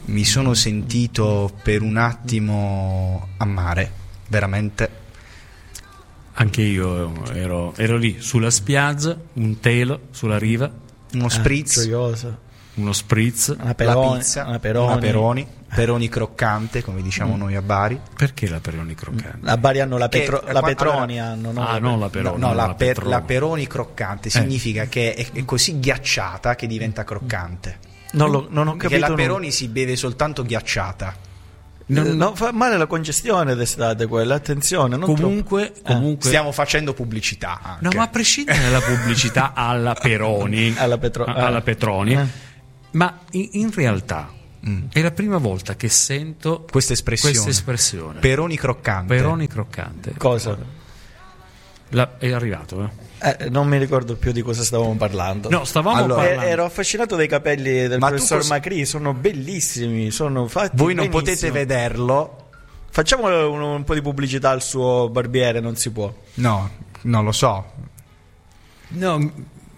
mi sono sentito per un attimo a mare, veramente. Anche io ero lì sulla spiaggia, un telo sulla riva, Uno spritz, gioioso. uno spritz. Una peroni, la pizza, una peroni. peroni croccante, come diciamo noi a Bari. Perché la peroni croccante? A Bari hanno la Che- Petroni allora- hanno, no? Non la peroni. No, non la, la Petroni. la peroni croccante significa che è così ghiacciata che diventa croccante. Non ho Perché capito la nulla. peroni si beve soltanto ghiacciata. Non fa male la congestione d'estate quella, attenzione, non Comunque, Stiamo facendo pubblicità anche. no, ma a prescindere dalla pubblicità alla Peroni, Alla Petroni, ma in realtà è la prima volta che sento questa espressione. Peroni croccante. Peroni croccante. cosa? È arrivato, eh? Non mi ricordo più di cosa stavamo parlando. No, stavamo Allora, parlando. Ero affascinato dai capelli del Ma tu professor cos- Macri, sono bellissimi, sono fatti Voi non benissimo. potete vederlo. Facciamo un po' di pubblicità al suo barbiere, non si può. No, non lo so. No,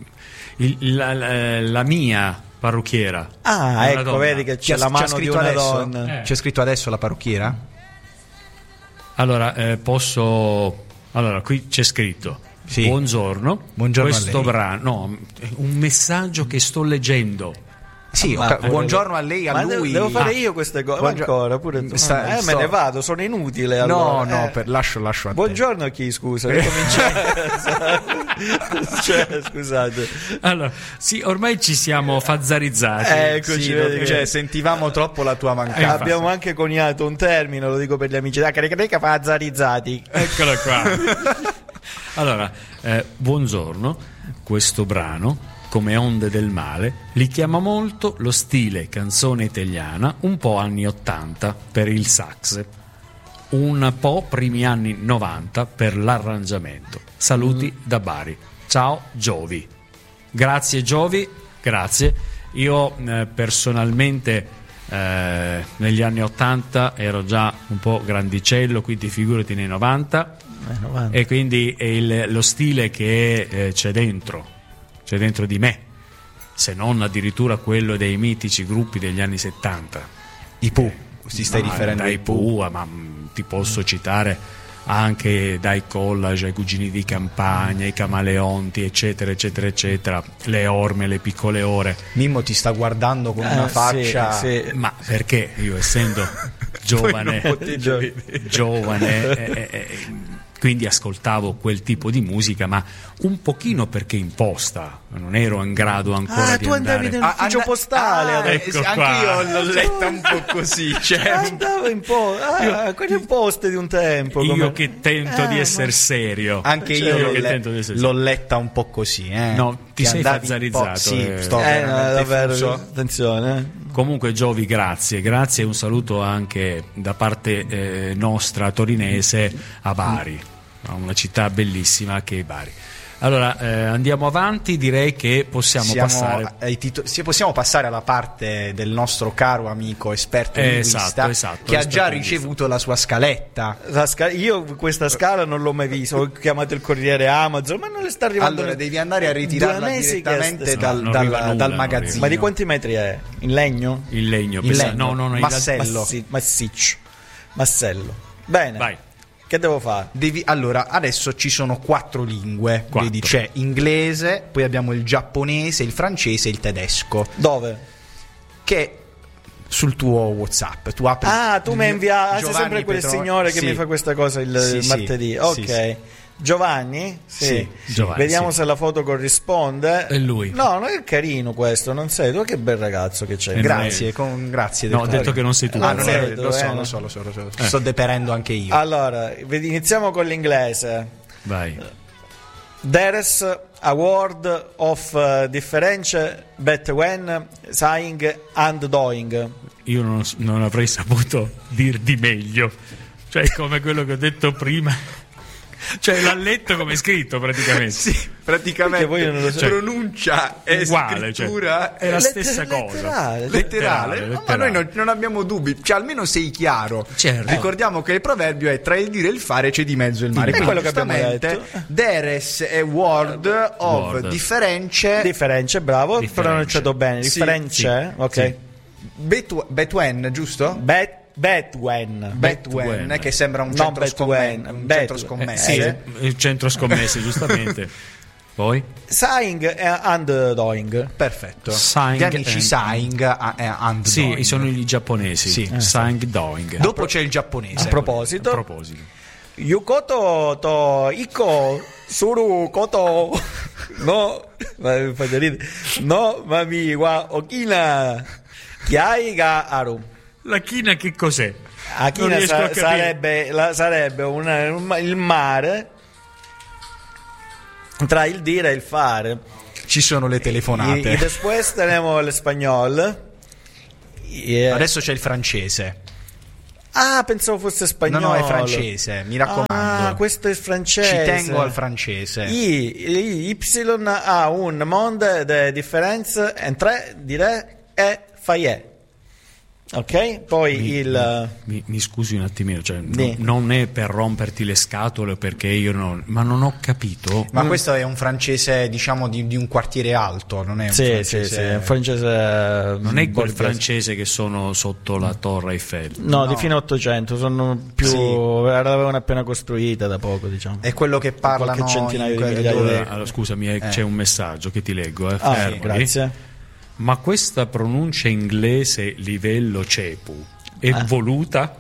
la mia parrucchiera. Ah, Una ecco, donna. vedi che c'è la mano di una adesso? donna. C'è scritto adesso la parrucchiera? Allora, posso. Allora, qui c'è scritto: Sì. Buongiorno. Buongiorno a Questo lei. brano, no, un messaggio che sto leggendo. Sì, Ma- buongiorno a lei, a Ma lui. devo fare io queste cose, ma ancora pure tu. Me ne vado, sono inutile. No, allora. no, lascio a te. Buongiorno a chi, scusa, cioè, scusate. Allora, sì, ormai ci siamo fazzarizzati. Eccoci, Sì, vedi che- cioè, sentivamo troppo la tua mancanza. Abbiamo anche coniato un termine, lo dico per gli amici da carica fazzarizzati. Eccola qua. Allora, buongiorno. Questo brano, come onde del male, li chiama molto lo stile canzone italiana, un po' anni 80 per il sax, un po' primi anni 90 per l'arrangiamento. Saluti da Bari. Ciao Giovi. Grazie Giovi, grazie. Io personalmente negli anni 80 ero già un po' grandicello, quindi figurati nei 90. E quindi è lo stile che c'è dentro di me, se non addirittura quello dei mitici gruppi degli anni 70. I Pooh, ti stai Ma riferendo dai ai Pooh? ma ti posso citare anche dai Collage ai Cugini di Campagna, ai Camaleonti, eccetera eccetera eccetera, le Orme, le Piccole Ore. Mimmo ti sta guardando con una faccia. sì. Ma perché io, essendo giovane, quindi ascoltavo quel tipo di musica, ma un pochino perché imposta, non ero in grado ancora di tu andavi andare. nell'ufficio postale. ecco anche qua. io l'ho letta un po' così. Cioè, Andavo in quelle imposte di un tempo. Io che tento di essere serio. anche Cioè, io che tento di essere l'ho serio. letta un po' così. No, ti Che sei andavi fazzarizzato, un po'. Sì, eh. sto No, veramente davvero, fuso. attenzione. Comunque Giovi, grazie e un saluto anche da parte nostra torinese a Bari, una città bellissima che è Bari. Allora andiamo avanti, direi che possiamo passare. Possiamo passare alla parte del nostro caro amico esperto linguista esatto, che ha esperto già linguista. ricevuto la sua scaletta. Io questa scala non l'ho mai vista. Ho chiamato il corriere Amazon, ma non le sta arrivando. Allora devi andare a ritirarla 2 mesi direttamente che non arriva nulla, dal non magazzino. Ma di quanti metri è? In legno? Il legno, In legno. no, Massello. Massiccio. Massello. Bene. Vai. Che devo fare? Allora, adesso ci sono 4 lingue. 4. Vedi, c'è inglese, poi abbiamo il giapponese, il francese e il tedesco. Dove? Che sul tuo WhatsApp tu apri. Tu mi hai inviato. Sei Giovanni sempre quel Petroni. signore che Sì. mi fa questa cosa il Sì, sì. martedì. Sì, Ok. sì. Giovanni? Sì. Giovanni, Vediamo sì. se la foto corrisponde. È lui. No, non è carino questo, non sei tu, che bel ragazzo che c'hai. Grazie, grazie. No, ho del detto che non sei tu. Ah, non è Vedo, lo so, no. lo so. Sto deperendo anche io. Allora, iniziamo con l'inglese. Vai. There's a word of difference between saying and doing. Io non avrei saputo dir di meglio, cioè come quello che ho detto prima. Cioè l'ha letto come è scritto praticamente. Sì, praticamente Perché voi non lo so. pronuncia e Uguale, scrittura è la stessa cosa. letterale. No, ma noi non abbiamo dubbi, cioè almeno sei chiaro. Certo. Ricordiamo che il proverbio è tra il dire e il fare c'è di mezzo il mare. È quello che abbiamo Giustamente, detto. There's a word of Word. difference. Difference, bravo, Difference. pronunciato bene. Sì, Difference, sì, ok. sì. Betwen, giusto? Betwen, che sembra un centro scommesse. Il centro scommesse, giustamente. Poi? Sighing and Doing. Perfetto. Sighing Gli amici and- Sighing and Sì, Doing. sono gli giapponesi. Sì. Sighing Doing. Dopo c'è il giapponese. A proposito, A proposito. Yukoto to Iko Suru Koto no, mi fa ridere. No, mami wa Okina Kiai ga aru. La china che cos'è? Non Akina riesco a capire. sarebbe il mare tra il dire e il fare. Ci sono le telefonate. Y después tenemos el español. Adesso c'è il francese. Ah, pensavo fosse spagnolo. No, è francese, mi raccomando. Ah, questo è francese. Ci tengo al francese. Y ha un monde de difference entre dire e faye. Ok? Poi Mi scusi un attimino, cioè, Sì. non è per romperti le scatole perché io non... Ma non ho capito. Ma questo è un francese, diciamo, di un quartiere alto, non è un sì, francese... un francese. Non è quel borghese. francese che sono sotto la Torre Eiffel. No, di fine 800, sono più. Sì. L'avevano appena costruita da poco, diciamo. È quello che parlano Qualche centinaio di migliaia dove- Allora, scusami, c'è un messaggio che ti leggo. Ah, sì, Fermati. grazie. Ma questa pronuncia inglese livello cepu è voluta?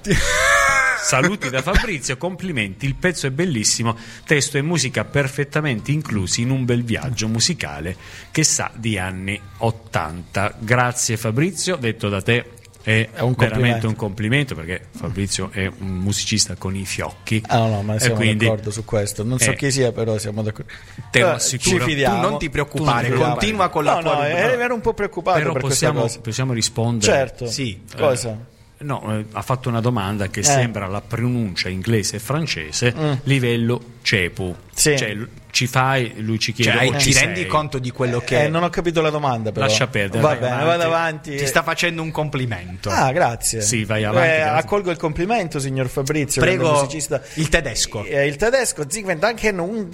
Saluti da Fabrizio, complimenti, il pezzo è bellissimo, testo e musica perfettamente inclusi in un bel viaggio musicale che sa di anni 80. Grazie Fabrizio, detto da te è un veramente complimento. un complimento perché Fabrizio è un musicista con i fiocchi. Ah, no, ma e siamo quindi d'accordo su questo. Non so eh, chi sia, però siamo d'accordo. te lo Ci assicuro. fidiamo. Tu non ti preoccupare, Tu non ti continua con la No, tua ero un po' preoccupato Però per questa cosa. possiamo rispondere. Certo. Sì. Cosa? No, ha fatto una domanda che sembra la pronuncia inglese e francese livello cepu. Sì. Cioè, ci fai, lui ci chiede Cioè, o ti ci rendi sei? conto di quello che Non ho capito la domanda, però. Lascia perdere, Va vai bene, avanti. vado avanti. ti sta facendo un complimento. Ah, grazie. Sì, vai avanti, grazie. Accolgo il complimento, signor Fabrizio. grande Prego, musicista. il tedesco. Il tedesco, Sie danken und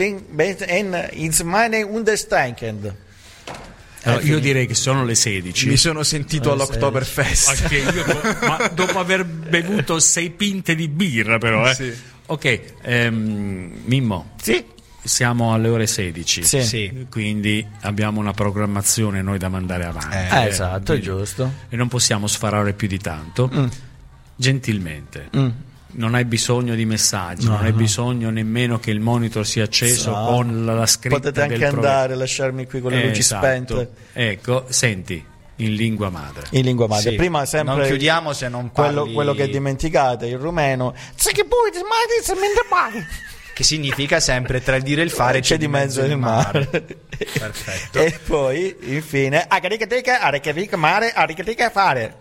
ins meine Understanken. Allora, io direi che sono le 16. Mi sono sentito all'Oktoberfest. Anche io, ma dopo aver bevuto 6 pinte di birra, però. Sì. Ok, Mimmo. Sì. Siamo alle ore 16. Sì. Sì. Quindi abbiamo una programmazione noi da mandare avanti. Esatto, è giusto. E non possiamo sfarare più di tanto. Gentilmente, non hai bisogno di messaggi, non hai bisogno nemmeno che il monitor sia acceso No. con la scritta Potete anche del programma. andare, lasciarmi qui con le luci Esatto. spente. Ecco, senti, in lingua madre. In lingua madre. Sì. Prima sempre Non chiudiamo se non parli... quello che dimenticate, il rumeno. Che significa sempre tra il dire e il fare C'è di mezzo il mare. Perfetto. E poi, infine, fare.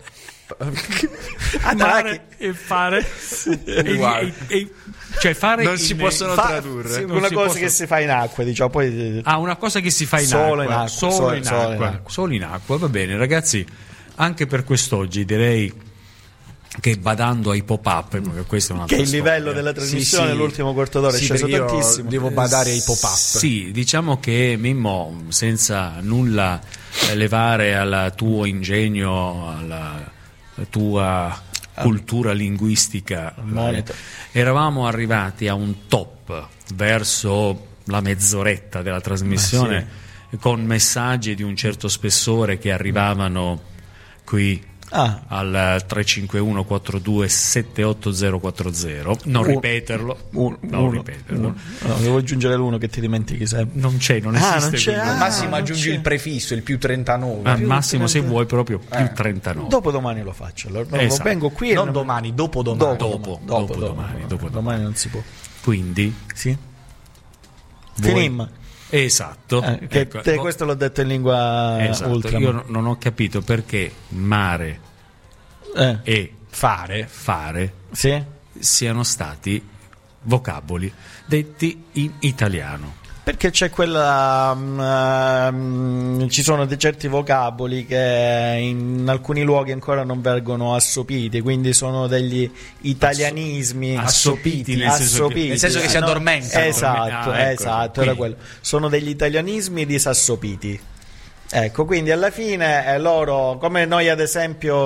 Mare e fare. Uguale. Cioè fare Non si possono tradurre. Sì, Non una si cosa possono- che si fa in acqua, diciamo, poi Una cosa che si fa in Solo acqua. in acqua, Solo in solo in acqua. acqua. Solo in acqua, va bene, ragazzi. Anche per quest'oggi direi che badando ai pop-up, perché questa è un'altra che il livello storia. della trasmissione Sì, sì. l'ultimo quarto d'ora è Sì, sceso perché io tantissimo. devo badare ai pop-up. Sì, diciamo che Mimmo, senza nulla levare al tuo ingegno, alla tua cultura linguistica, Monito. eravamo arrivati a un top verso la mezz'oretta della trasmissione con messaggi di un certo spessore che arrivavano qui al 351 42 78040. Non ripeterlo. Non ripeterlo. No, devo aggiungere l'uno che ti dimentichi sempre. Non c'è, non esiste. non c'è. quindi- Al massimo non aggiungi c'è. il prefisso, il più 39. Al massimo, se vuoi, proprio più 39. Dopodomani lo faccio. Allora, Esatto. vengo qui Non e domani, dopodomani. Dopodomani. Domani non si può. Quindi, Sì. voi- Finim. Esatto. Che Ecco, questo l'ho detto in lingua esatto. ultra. Io non ho capito perché mare e Fare. fare Sì? siano stati vocaboli detti in italiano. Perché c'è quella ci sono certi vocaboli che in alcuni luoghi ancora non vengono assopiti, quindi sono degli italianismi Assopiti, nel senso che si addormentano. Esatto, Ah, ecco, esatto, quindi. era quello. Sono degli italianismi disassopiti. Ecco, quindi alla fine loro, come noi ad esempio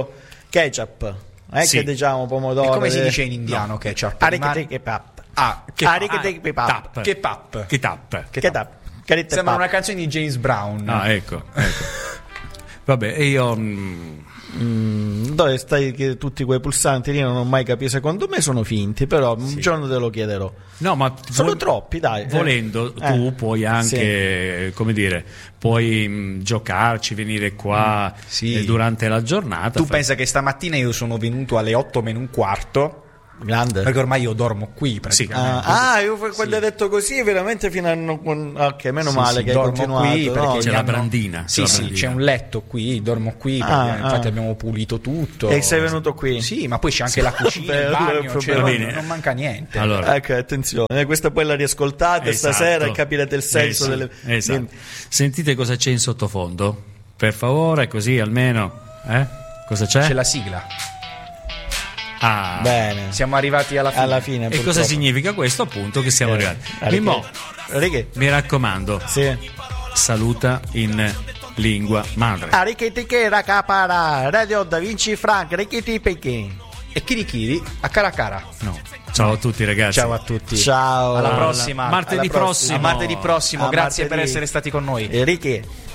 ketchup. Sì. Che diciamo pomodoro. E come si dice in indiano ketchup? Ariketepap. Tap. Ketchup. Sembra una canzone di James Brown. Ah, ecco. Vabbè, e io Dove stai che tutti quei pulsanti lì non ho mai capito, secondo me sono finti, però un giorno te lo chiederò. no, ma Sono troppi, dai. volendo tu puoi anche come dire, puoi giocarci, venire qua Sì. durante la giornata. Tu pensa che stamattina io sono venuto alle 8:15, Grande. perché ormai io dormo qui praticamente. Io quando hai detto così veramente fino a ok, meno Sì, male sì, che hai dormo continuato, qui perché no? c'è mi la hanno- brandina. Sì, sì, c'è un letto qui, dormo qui, perché infatti abbiamo pulito tutto. E sei venuto qui? Sì, ma poi c'è anche la cucina, il Bello, bagno, proprio cioè, bene. non manca niente. Allora, Ecco, attenzione, questa poi la riascoltate esatto. stasera e capirete il senso sì, delle. esatto. Sentite cosa c'è in sottofondo, per favore, così almeno cosa c'è? C'è la sigla. Ah, Bene. Siamo arrivati alla fine. Alla fine. e cosa purtroppo. significa questo? Appunto che siamo arrivati. Mimmo, Righe. mi raccomando, Sì. saluta in lingua madre. Arichetichera capara, Radio Da Vinci Frank, Richiti Pekin. E Kirikiri a cara cara. No. Ciao a tutti ragazzi. Ciao a tutti. Ciao. Alla prossima. Martedì Alla prossimo. A martedì prossimo. A Grazie per martedì. essere stati con noi. Ricky.